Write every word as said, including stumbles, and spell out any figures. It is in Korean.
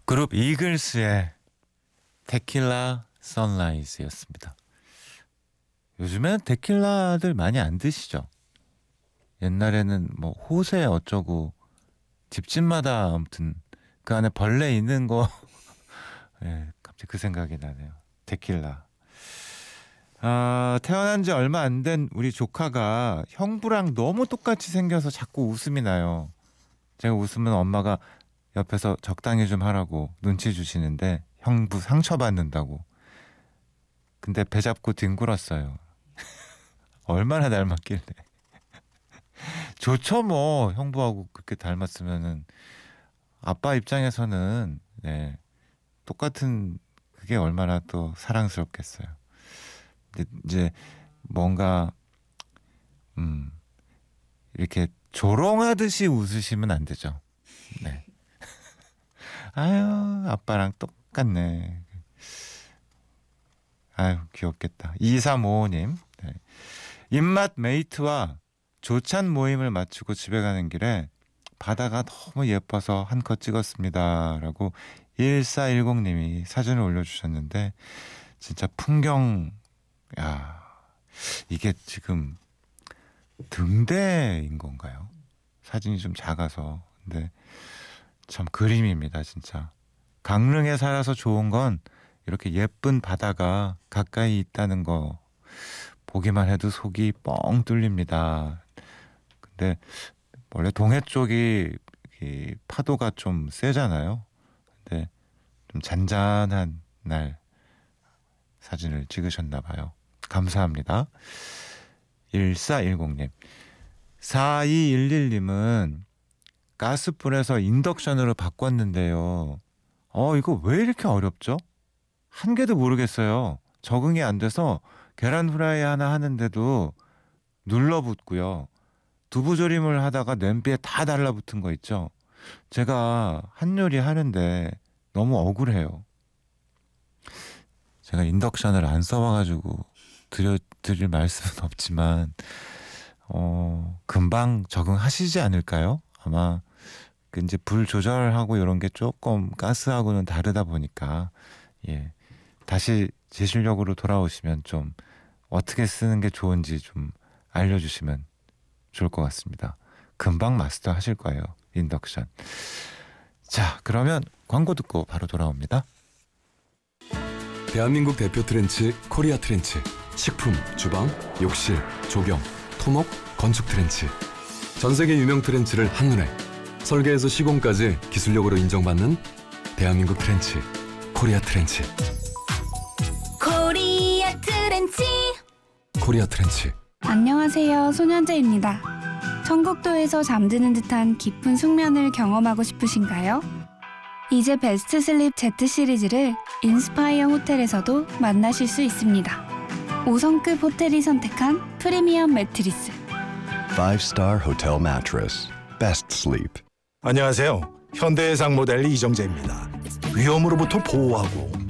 그룹 이글스의 테킬라 선라이즈였습니다. 요즘엔 테킬라들 많이 안 드시죠? 옛날에는 뭐 호세 어쩌고 집집마다 아무튼 그 안에 벌레 있는 거 네, 갑자기 그 생각이 나네요. 테킬라. 아, 태어난 지 얼마 안 된 우리 조카가 형부랑 너무 똑같이 생겨서 자꾸 웃음이 나요. 제가 웃으면 엄마가 옆에서 적당히 좀 하라고 눈치 주시는데 형부 상처받는다고. 근데 배 잡고 뒹굴었어요. 얼마나 닮았길래. 좋죠 뭐. 형부하고 그렇게 닮았으면은 아빠 입장에서는 네, 똑같은 그게 얼마나 또 사랑스럽겠어요. 근데 이제 뭔가 음 이렇게 조롱하듯이 웃으시면 안 되죠. 네. 아유 아빠랑 똑같네. 아유 귀엽겠다. 이삼오오 님. 네. 입맛 메이트와 조찬 모임을 마치고 집에 가는 길에 바다가 너무 예뻐서 한 컷 찍었습니다 라고 일사일공 님이 사진을 올려주셨는데 진짜 풍경 야 이게 지금 등대인 건가요? 사진이 좀 작아서. 근데 참 그림입니다 진짜. 강릉에 살아서 좋은 건 이렇게 예쁜 바다가 가까이 있다는 거 보기만 해도 속이 뻥 뚫립니다. 근데 원래 동해 쪽이 이 파도가 좀 세잖아요. 근데 좀 잔잔한 날 사진을 찍으셨나 봐요. 감사합니다. 일사일공 님. 사이일일 님은 가스불에서 인덕션으로 바꿨는데요. 어 이거 왜 이렇게 어렵죠? 한 개도 모르겠어요. 적응이 안 돼서 계란 후라이 하나 하는데도 눌러붙고요. 두부조림을 하다가 냄비에 다 달라붙은 거 있죠. 제가 한 요리 하는데 너무 억울해요. 제가 인덕션을 안 써봐가지고 드려, 드릴 말씀은 없지만 어, 금방 적응하시지 않을까요? 아마 그 이제 불 조절하고 이런 게 조금 가스하고는 다르다 보니까 예, 다시 제 실력으로 돌아오시면 좀 어떻게 쓰는 게 좋은지 좀 알려주시면 좋을 것 같습니다. 금방 마스터 하실 거예요. 인덕션. 자, 그러면 광고 듣고 바로 돌아옵니다. 대한민국 대표 트렌치 코리아 트렌치. 식품, 주방, 욕실, 조경, 토목, 건축 트렌치. 전세계 유명 트렌치를 한눈에 설계에서 시공까지 기술력으로 인정받는 대한민국 트렌치 코리아 트렌치. 코리아 트렌치. 코리아 트렌치. 안녕하세요. 손현재입니다. 천국도에서 잠드는 듯한 깊은 숙면을 경험하고 싶으신가요? 이제 베스트 슬립 Z 시리즈를 인스파이어 호텔에서도 만나실 수 있습니다. 오 성급 호텔이 선택한 프리미엄 매트리스. Five star hotel mattress. Best sleep. 안녕하세요. 현대해상 모델 이정재입니다. 위험으로부터 보호하고